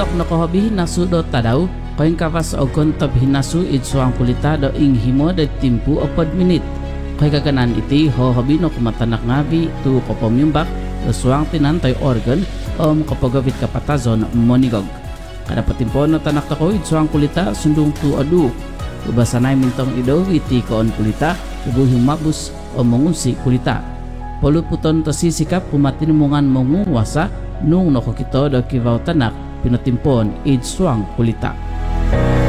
tok nakohabi hinasu do tadaw koin kapas o kontab hinasu itsuang kulita do ing himo da timpu o pod minit. Koy kaganan iti hohabi no kumatanak ngabi tu kopomyumbak do suang tinantay organ o makapagawit kapatazon monigog. Kada patimpo no tanak tako itsuang kulita sundung tu adu. Ubasanay mintong ido iti koon kulita ubuhing mabus o mangunsi kulita. Poluputon to sisikap kumatinumungan mangunguwasa nung nakukito do kivaw tanak pinatimpon itsuang kulita.